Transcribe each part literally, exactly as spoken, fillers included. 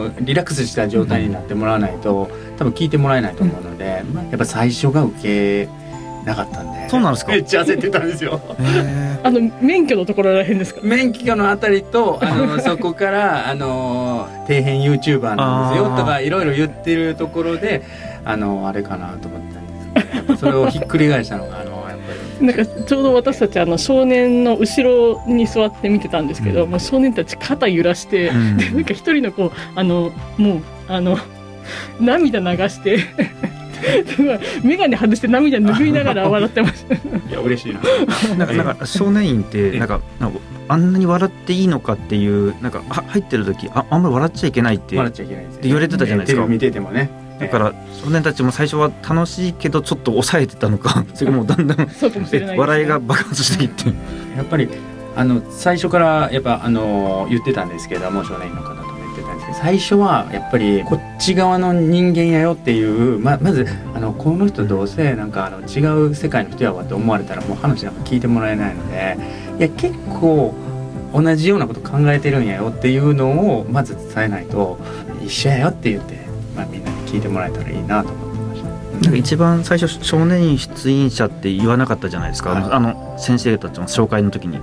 のリラックスした状態になってもらわないと多分聞いてもらえないと思うので、うん、やっぱ最初が受けなかったんで。 そうなんですか。 めっちゃ焦ってたんですよ。 あの免許のところらへんですか。 免許のあたりとあのそこからあの底辺 YouTuber なんですよとかいろいろ言ってるところであのあれかなと思ったんですけど、それをひっくり返したのがあのやっぱりなんかちょうど私たちあの少年の後ろに座って見てたんですけど、うん、もう少年たち肩揺らして、うん、でなんか一人の子あのもうあの涙流して眼鏡外して涙拭いながら笑ってましたいや嬉しいな。なんかなんか少年院ってなんかなんかあんなに笑っていいのかっていうなんか入ってる時 あ, あんまり笑っちゃいけないって笑っちゃいけないです、ね、 言われてたじゃないですか。 テレビ見ててもね。 だから少年たちも最初は楽しいけどちょっと抑えてたのかそれがもうだんだん笑いが爆発していってやっぱりあの最初からやっぱあの言ってたんですけども少年院の方とも言ってたんですけど最初はやっぱりこっち側の人間やよっていう ま, まずあのこの人どうせなんかあの違う世界の人やわって思われたらもう話なんか聞いてもらえないのでいや結構同じようなこと考えてるんやよっていうのをまず伝えないと一緒やよって言って、まあ、みんなに聞いてもらえたらいいなと思ってました。 なんか一番最初少年院出院者って言わなかったじゃないですか、はい、あの先生たちの紹介の時に、はい、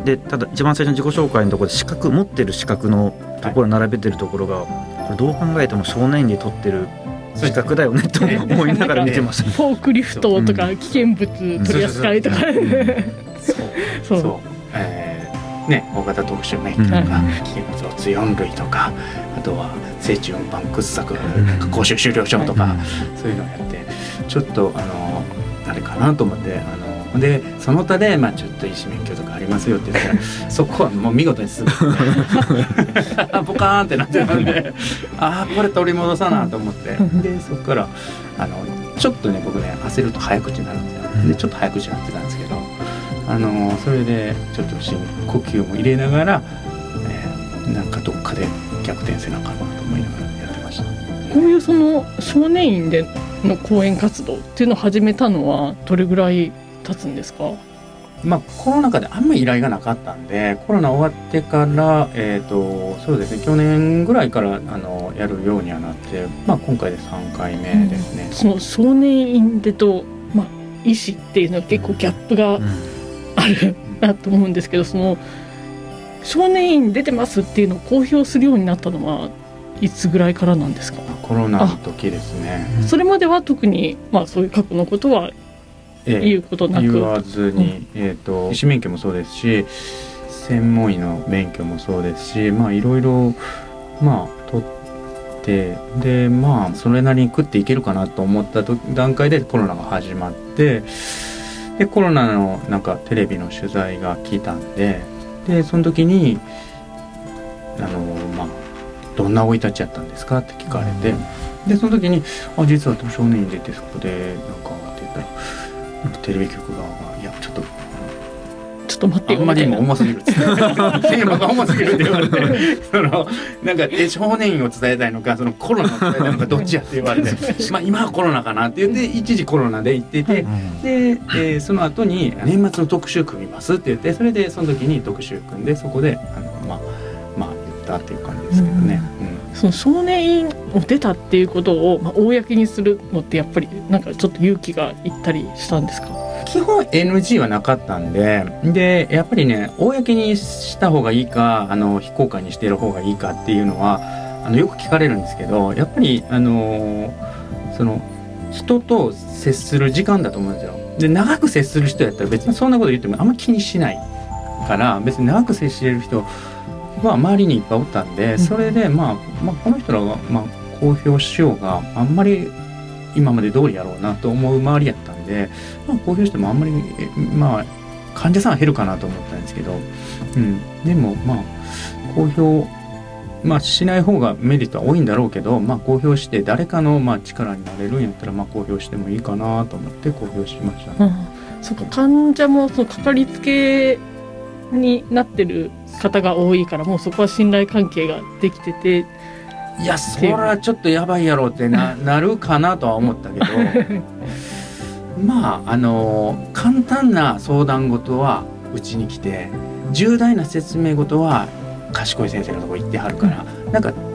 でただ一番最初の自己紹介のところで資格持ってる資格のところ並べてるところが、はい、これどう考えても少年院で取ってる資格だよねと思いながら見てました、ね、 フォークリフトとか危険物取り扱いとかそうそうそう、えーね、大型特殊免許とか、うん、危険物物よん類とかあとは成虫運搬掘削講習終了証とか、うん、そういうのをやってちょっとあのあれかなと思ってあのでその他で、まあ、ちょっと医師免許とかありますよって言ったらそこはもう見事にすぐポカーンってなってたんでああこれ取り戻さなと思ってでそこからあのちょっとね僕ね焦ると早口になるんですよ。でちょっと早口になってたんですけどあのそれでちょっと深呼吸も入れながら、えー、なんかどっかで逆転せなあかんなと思いながらやってました。 こういうその少年院での講演活動っていうのを始めたのはどれぐらい経つんですか。 まあ、コロナ禍であんまり依頼がなかったんでコロナ終わってから、えーと、そうですね去年ぐらいからあのやるようにはなって、まあ、今回でさんかいめですね、うん、 その少年院でと、まあ、医師っていうのは結構ギャップが、うんあるなと思うんですけどその少年院出てますっていうのを公表するようになったのはいつぐらいからなんですか。 コロナの時ですね。 それまでは特に、まあ、そういう過去のことは言うことなく、 ええ、言わずに、うんえーと、医師免許もそうですし専門医の免許もそうですしまあいろいろまあ取ってでまあそれなりに食っていけるかなと思った段階でコロナが始まってでコロナのなんかテレビの取材が来たんででその時にあのまあどんな生い立ちやったんですかって聞かれて、うん、でその時にあ実は少年院出てそこでなんかって言ったらなんかテレビ局側がいやちょっとちょっと待ってよあんまり今重すぎるってテーマが重すぎるって言われてそのなんかえ少年院を伝えたいのかそのコロナを伝えたいのかどっちやって言われてまあ今はコロナかなって言って一時コロナで言ってて、うん、で、えー、その後に年末の特集組みますって言ってそれでその時に特集組んでそこであのまあまあ言ったっていう感じですけどね、うんうん、 その少年院を出たっていうことを、まあ、公にするのってやっぱりなんかちょっと勇気がいったりしたんですか。 基本 エヌジー はなかったんで、でやっぱりね公にした方がいいかあの非公開にしてる方がいいかっていうのはあのよく聞かれるんですけどやっぱりあのその人と接する時間だと思うんですよ。で長く接する人やったら別にそんなこと言ってもあんまり気にしないから別に長く接している人は周りにいっぱいおったんでそれで、まあ、まあこの人らが、まあ、公表しようがあんまり今まで通りやろうなと思う周りやったんで、まあ、公表してもあんまり、まあ、患者さんは減るかなと思ったんですけど、うん、でもまあ公表、まあ、しない方がメリットは多いんだろうけど、まあ、公表して誰かのまあ力になれるんやったらまあ公表してもいいかなと思って公表しました、ねうん、そうか患者もそのかかりつけになってる方が多いからもうそこは信頼関係ができてていやそれはちょっとやばいやろって な, なるかなとは思ったけどまああの簡単な相談事はうちに来て重大な説明事は賢い先生のとこ行ってはるからなんか